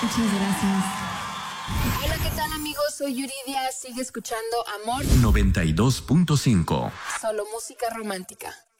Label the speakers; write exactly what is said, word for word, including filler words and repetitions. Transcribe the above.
Speaker 1: Muchas gracias.
Speaker 2: Hola, ¿qué tal, amigos? Soy Yuridia. Sigue escuchando Amor
Speaker 3: noventa y dos punto cinco.
Speaker 2: Solo música romántica.